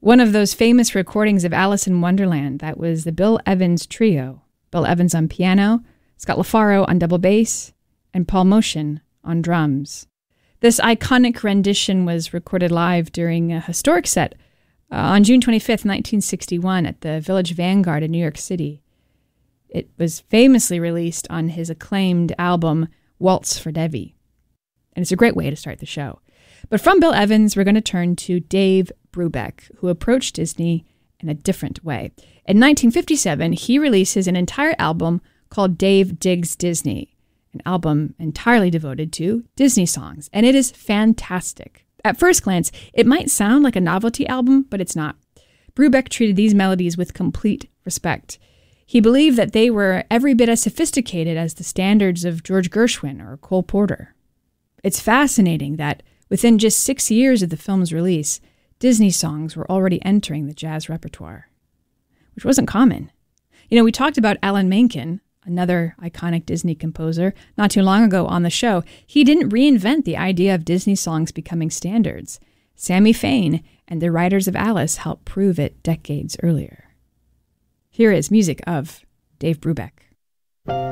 One of those famous recordings of Alice in Wonderland, that was the Bill Evans Trio. Bill Evans on piano, Scott LaFaro on double bass, and Paul Motian on drums. This iconic rendition was recorded live during a historic set on June 25th, 1961 at the Village Vanguard in New York City. It was famously released on his acclaimed album, Waltz for Devi. And it's a great way to start the show. But from Bill Evans, we're going to turn to Dave Brubeck, who approached Disney in a different way. In 1957, he releases an entire album called Dave Digs Disney, an album entirely devoted to Disney songs, and it is fantastic. At first glance, it might sound like a novelty album, but it's not. Brubeck treated these melodies with complete respect. He believed that they were every bit as sophisticated as the standards of George Gershwin or Cole Porter. It's fascinating that within just 6 years of the film's release, Disney songs were already entering the jazz repertoire, which wasn't common. You know, we talked about Alan Menken, another iconic Disney composer, not too long ago on the show. He didn't reinvent the idea of Disney songs becoming standards. Sammy Fain and the writers of Alice helped prove it decades earlier. Here is music of Dave Brubeck.